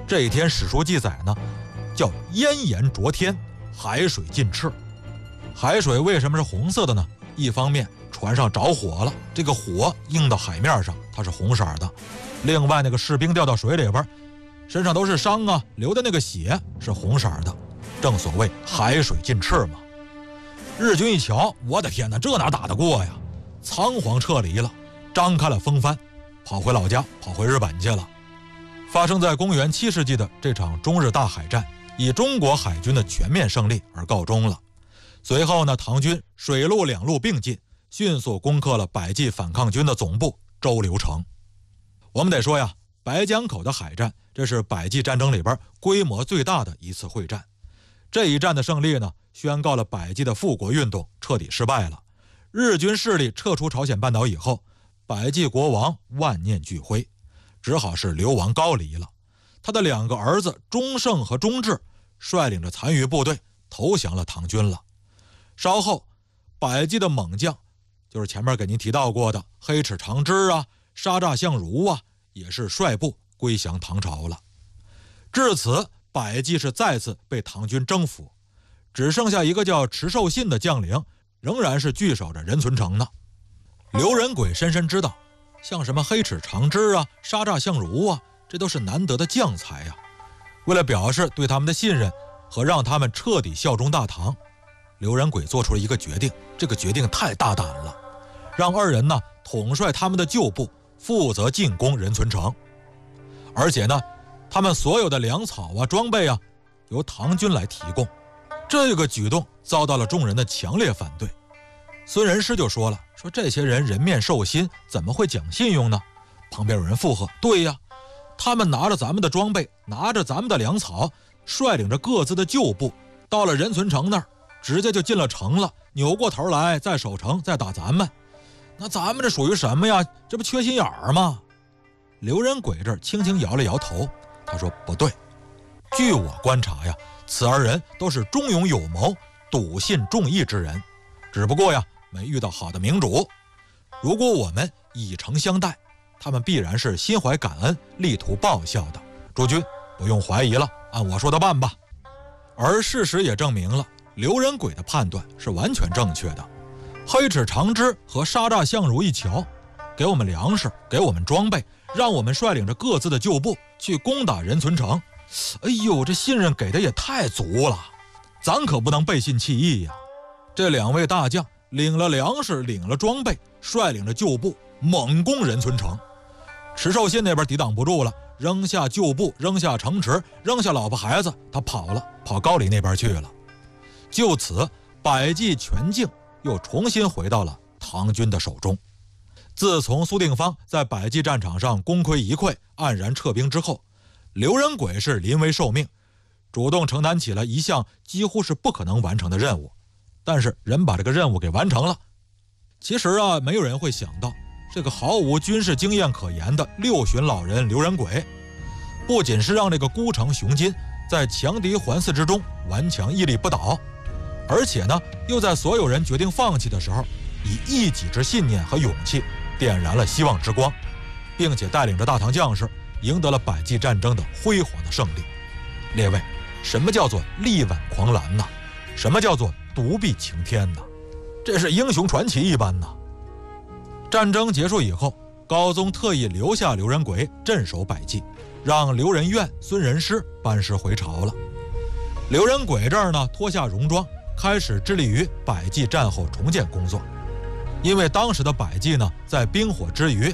这一天史书记载呢，叫烟炎灼天，海水尽赤。海水为什么是红色的呢？一方面船上着火了，这个火映到海面上，它是红色的。另外那个士兵掉到水里边，身上都是伤啊，流的那个血是红色的。正所谓海水尽赤嘛。日军一瞧，我的天哪，这哪打得过呀？仓皇撤离了，张开了风帆，跑回老家，跑回日本去了。发生在公元7世纪的这场中日大海战，以中国海军的全面胜利而告终了。随后呢，唐军水陆两路并进，迅速攻克了百济反抗军的总部周留城。我们得说呀，白江口的海战，这是百济战争里边规模最大的一次会战。这一战的胜利呢，宣告了百济的复国运动彻底失败了。日军势力撤出朝鲜半岛以后，百济国王万念俱灰，只好是流亡高丽了。他的2个儿子钟盛和钟志率领着残余部队投降了唐军了。稍后，百济的猛将，就是前面给您提到过的黑齿长枝啊、沙诈相如啊，也是率部归降唐朝了。至此，百济是再次被唐军征服，只剩下一个叫池寿信的将领，仍然是据守着仁存城呢。刘仁轨深深知道，像什么黑齿长枝啊、沙诈相如啊，这都是难得的将才呀。为了表示对他们的信任和让他们彻底效忠大唐，刘仁轨做出了一个决定，这个决定太大胆了，让2人呢统帅他们的旧部，负责进攻仁存城。而且呢，他们所有的粮草啊、装备啊，由唐军来提供。这个举动遭到了众人的强烈反对。孙仁师就说了，说这些人人面兽心，怎么会讲信用呢？旁边有人附和，对呀，他们拿着咱们的装备，拿着咱们的粮草，率领着各自的旧部，到了仁存城那儿，直接就进了城了，扭过头来再守城，再打咱们。那咱们这属于什么呀？这不缺心眼儿吗？刘仁轨这儿轻轻摇了摇头，他说不对，据我观察呀，此2人都是忠勇有谋、笃信重义之人，只不过呀，没遇到好的明主。如果我们以诚相待，他们必然是心怀感恩，力图报效的。诸君不用怀疑了，按我说的办吧。而事实也证明了，刘仁轨的判断是完全正确的。黑齿长枝和沙诈相如一瞧，给我们粮食，给我们装备，让我们率领着各自的旧部去攻打仁存城。哎呦，这信任给的也太足了，咱可不能背信弃义呀。这2位大将领了粮食，领了装备，率领着旧部猛攻仁存城。池寿信那边抵挡不住了，扔下旧部，扔下城池，扔下老婆孩子，他跑了，跑高丽那边去了。就此，百济全境又重新回到了唐军的手中。自从苏定方在百济战场上功亏一篑，黯然撤兵之后，刘仁轨是临危受命，主动承担起了一项几乎是不可能完成的任务。但是人把这个任务给完成了。其实啊，没有人会想到，这个毫无军事经验可言的六旬老人刘仁轨，不仅是让这个孤城雄金在强敌环伺之中顽强屹立不倒，而且呢，又在所有人决定放弃的时候，以一己之信念和勇气点燃了希望之光，并且带领着大唐将士赢得了百济战争的辉煌的胜利。列位，什么叫做力挽狂澜呢？什么叫做独臂擎天呢？这是英雄传奇一般呢。战争结束以后，高宗特意留下刘仁轨镇守百济，让刘仁愿、孙仁师班师回朝了。刘仁轨这儿呢，脱下戎装，开始致力于百济战后重建工作。因为当时的百济呢，在冰火之余